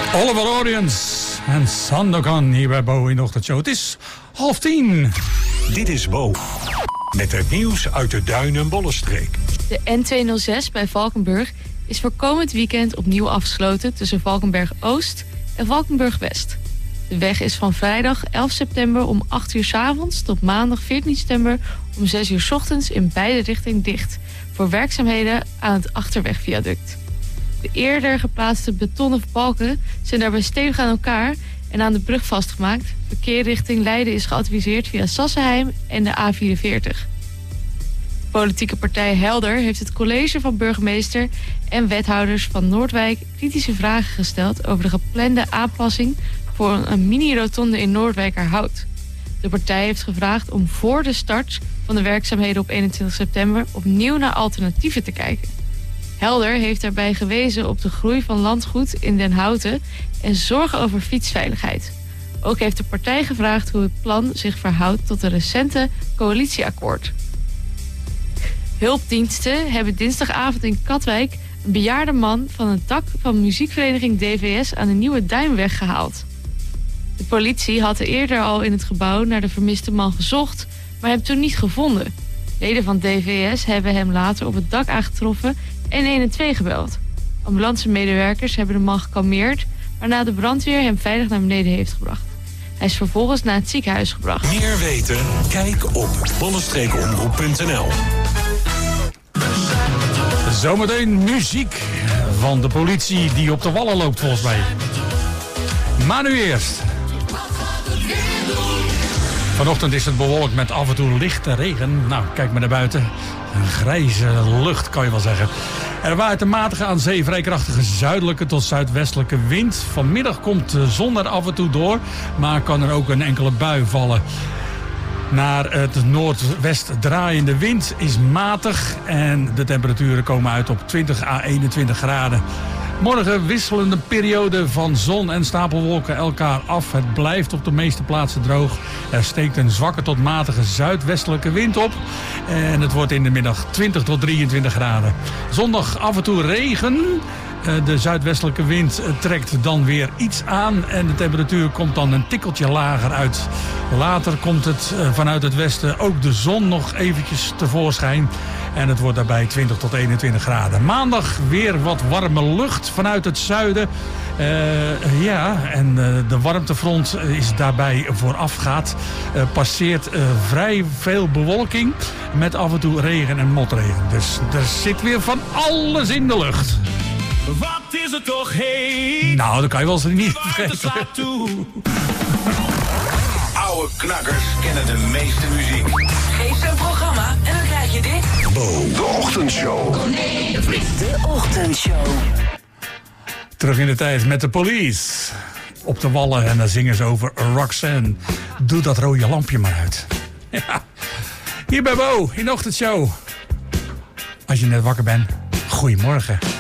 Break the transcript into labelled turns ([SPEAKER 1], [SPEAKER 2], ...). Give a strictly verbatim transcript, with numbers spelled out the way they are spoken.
[SPEAKER 1] Oliver Oriens en Sandokan hier bij Bo in de ochtendshow. Het is half tien.
[SPEAKER 2] Dit is Bo met het nieuws uit de Duin- en Bollenstreek.
[SPEAKER 3] De N tweehonderdzes bij Valkenburg is voor komend weekend opnieuw afgesloten tussen Valkenburg Oost en Valkenburg West. De weg is van vrijdag elf september om acht uur 's avonds tot maandag veertien september om zes uur 's ochtends in beide richtingen dicht voor werkzaamheden aan het achterwegviaduct. De eerder geplaatste betonnen balken zijn daarbij stevig aan elkaar en aan de brug vastgemaakt. Verkeer richting Leiden is geadviseerd via Sassenheim en de A vierenveertig. Politieke partij Helder heeft het college van burgemeester en wethouders van Noordwijk kritische vragen gesteld over de geplande aanpassing voor een mini-rotonde in Noordwijkerhout. De partij heeft gevraagd om voor de start van de werkzaamheden op eenentwintig september opnieuw naar alternatieven te kijken. Helder heeft daarbij gewezen op de groei van landgoed in Den Houten en zorgen over fietsveiligheid. Ook heeft de partij gevraagd hoe het plan zich verhoudt tot een recente coalitieakkoord. Hulpdiensten hebben dinsdagavond in Katwijk een bejaarde man van het dak van muziekvereniging D V S aan de Nieuwe Duinweg gehaald. De politie had eerder al in het gebouw naar de vermiste man gezocht, maar hem toen niet gevonden. Leden van D V S hebben hem later op het dak aangetroffen en honderdtwaalf gebeld. Ambulancemedewerkers hebben de man gekalmeerd, waarna de brandweer hem veilig naar beneden heeft gebracht. Hij is vervolgens naar het ziekenhuis gebracht.
[SPEAKER 2] Meer weten? Kijk op bollenstreekomroep punt n l.
[SPEAKER 1] Zometeen muziek van de politie die op de wallen loopt volgens mij. Maar nu eerst. Vanochtend is het bewolkt met af en toe lichte regen. Nou, kijk maar naar buiten. Een grijze lucht kan je wel zeggen. Er waait een matige aan zee vrij krachtige zuidelijke tot zuidwestelijke wind. Vanmiddag komt de zon er af en toe door, maar kan er ook een enkele bui vallen. Naar het noordwest draaiende wind is matig en de temperaturen komen uit op twintig à eenentwintig graden. Morgen wisselende periode van zon en stapelwolken elkaar af. Het blijft op de meeste plaatsen droog. Er steekt een zwakke tot matige zuidwestelijke wind op. En het wordt in de middag twintig tot drieëntwintig graden. Zondag af en toe regen. De zuidwestelijke wind trekt dan weer iets aan en de temperatuur komt dan een tikkeltje lager uit. Later komt het vanuit het westen ook de zon nog eventjes tevoorschijn. En het wordt daarbij twintig tot eenentwintig graden. Maandag weer wat warme lucht vanuit het zuiden. Uh, ja, en uh, de warmtefront is daarbij voorafgaat. Uh, passeert uh, vrij veel bewolking met af en toe regen en motregen. Dus er zit weer van alles in de lucht.
[SPEAKER 4] Wat is het toch heet?
[SPEAKER 1] Nou, dat kan je wel eens niet
[SPEAKER 4] vergeten.
[SPEAKER 5] Oude knakkers kennen de meeste muziek.
[SPEAKER 6] Geef ze een programma en dan krijg je dit.
[SPEAKER 5] Bo, de ochtendshow.
[SPEAKER 6] Nee, de ochtendshow.
[SPEAKER 1] Terug in de tijd met de Police. Op de wallen en dan zingen ze over Roxanne. Doe dat rode lampje maar uit. Ja. Hier bij Bo in de ochtendshow. Als je net wakker bent, goedemorgen.